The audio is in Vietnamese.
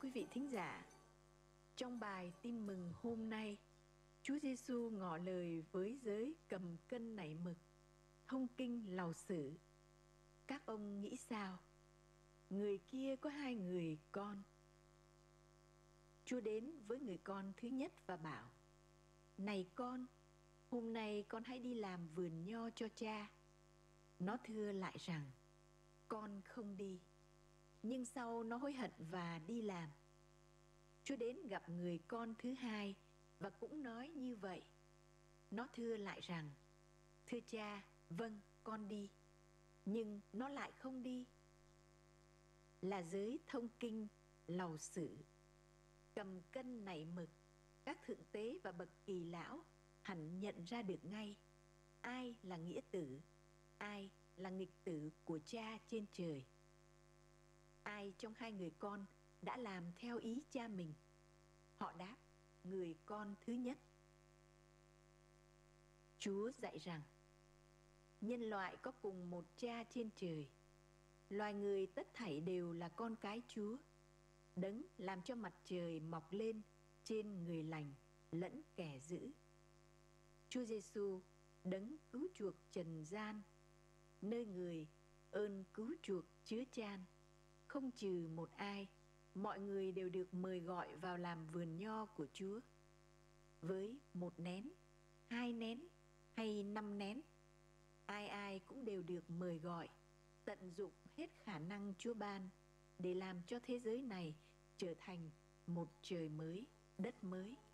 quý vị thính giả, trong bài tin mừng hôm nay, Chúa Giêsu ngỏ lời với giới cầm cân nảy mực, thông kinh lầu xử. Các ông nghĩ sao? Người kia có 2 người con. Chúa đến với người con thứ nhất và bảo: "Này con, hôm nay con hãy đi làm vườn nho cho cha." Nó thưa lại rằng: "Con không đi." Nhưng sau nó hối hận và đi làm. Chúa đến gặp người con thứ hai và cũng nói như vậy. Nó thưa lại rằng: "Thưa cha, vâng, con đi." Nhưng nó lại không đi. Là giới thông kinh lầu xử, cầm cân nảy mực, các thượng tế và bậc kỳ lão hẳn nhận ra được ngay ai là nghĩa tử, ai là nghịch tử của cha trên trời. Ai trong 2 người con đã làm theo ý cha mình? Họ đáp: người con thứ nhất. Chúa dạy rằng nhân loại có cùng một cha trên trời. Loài người tất thảy đều là con cái Chúa, đấng làm cho mặt trời mọc lên trên người lành lẫn kẻ dữ. Chúa Giêsu, đấng cứu chuộc trần gian, nơi người ơn cứu chuộc chứa chan, không trừ một ai, mọi người đều được mời gọi vào làm vườn nho của Chúa. Với 1 nén, 2 nén hay 5 nén, ai ai cũng đều được mời gọi, tận dụng hết khả năng Chúa ban để làm cho thế giới này trở thành một trời mới, đất mới.